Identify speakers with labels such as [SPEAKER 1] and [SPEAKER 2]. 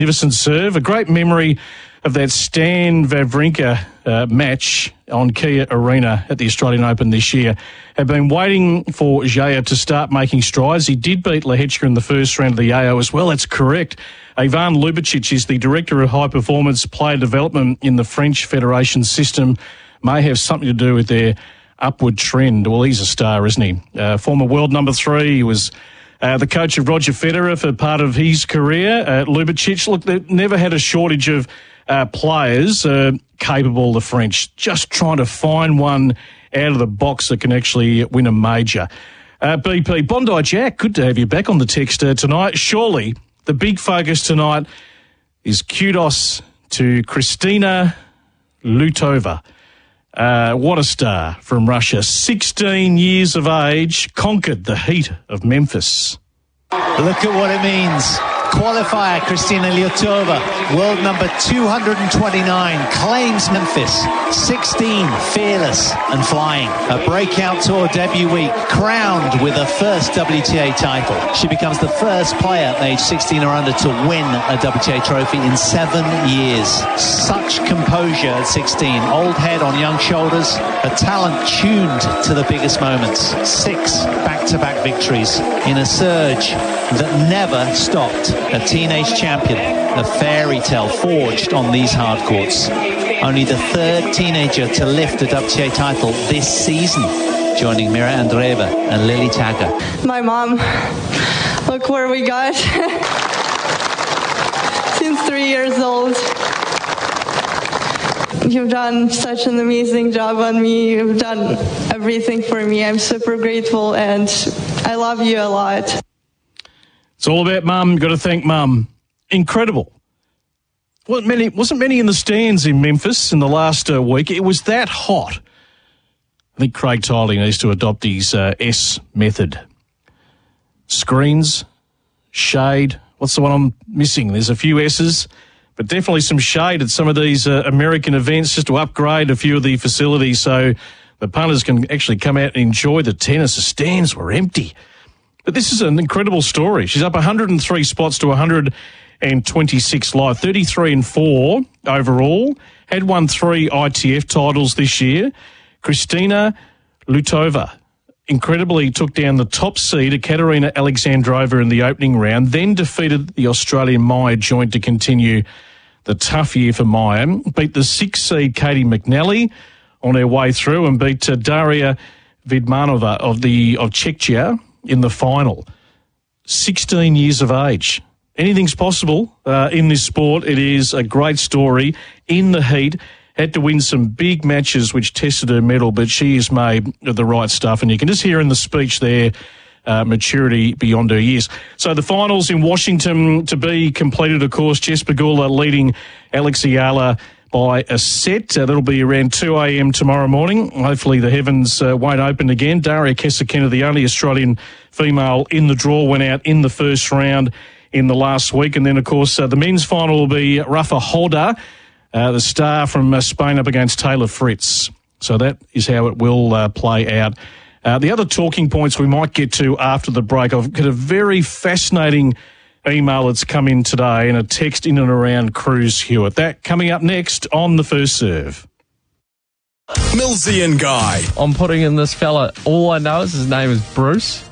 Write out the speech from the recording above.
[SPEAKER 1] magnificent serve. A great memory of that Stan Wawrinka match on Kia Arena at the Australian Open this year. Have been waiting for Jaja to start making strides. He did beat Lehečka in the first round of the AO as well. That's correct. Ivan Lubicic is the Director of High Performance Player Development in the French Federation system. May have something to do with their upward trend. Well, he's a star, isn't he? Former world number 3. He was the coach of Roger Federer for part of his career. Lubicic, look, they've never had a shortage of players capable, the French, just trying to find one out of the box that can actually win a major. BP, Bondi Jack, good to have you back on the text tonight. Surely the big focus tonight is kudos to Kristina Lutova. What a star from Russia. 16 years of age, conquered the heat of Memphis.
[SPEAKER 2] Look at what it means. Qualifier Kristina Lutova, world number 229, claims Memphis. 16, fearless and flying. A breakout tour debut week, crowned with her first WTA title. She becomes the first player at age 16 or under to win a WTA trophy in 7 years. Such composure at 16, old head on young shoulders, a talent tuned to the biggest moments. 6 back-to-back victories in a surge that never stopped. A teenage champion, a fairy tale forged on these hard courts. Only the 3rd teenager to lift a WTA title this season, joining Mira Andreeva and Lily Tagger.
[SPEAKER 3] My mom, look where we got. Since 3 years old. You've done such an amazing job on me. You've done everything for me. I'm super grateful and I love you a lot.
[SPEAKER 1] It's all about Mum. Got to thank Mum. Incredible. Wasn't many in the stands in Memphis in the last week. It was that hot. I think Craig Tiley needs to adopt his S method. Screens, shade. What's the one I'm missing? There's a few S's, but definitely some shade at some of these American events just to upgrade a few of the facilities so the punters can actually come out and enjoy the tennis. The stands were empty. But this is an incredible story. She's up 103 spots to 126 live, 33-4 overall. Had won 3 ITF titles this year. Kristina Lutova incredibly took down the top seed, Ekaterina Alexandrova, in the opening round, then defeated the Australian Maya Joint to continue the tough year for Maya. Beat the 6th seed Katie McNally on her way through and beat Daria Vidmanova of Czechia in the final. 16 years of age. Anything's possible in this sport. It is a great story. In the heat, had to win some big matches which tested her mettle, but she is made of the right stuff. And you can just hear in the speech there, maturity beyond her years. So the finals in Washington to be completed, of course. Jess Pegula leading Alex Ayala by a set. That'll be around 2 a.m. tomorrow morning. Hopefully the heavens won't open again. Daria Kesekina, the only Australian female in the draw, went out in the first round in the last week. And then, of course, the men's final will be Rafa Holder, the star from Spain, up against Taylor Fritz. So that is how it will play out. The other talking points we might get to after the break, I've got a very fascinating email that's come in today and a text in and around Cruz Hewitt. That coming up next on The First Serve.
[SPEAKER 4] Millsy and Guy.
[SPEAKER 5] I'm putting in this fella. All I know is his name is Bruce.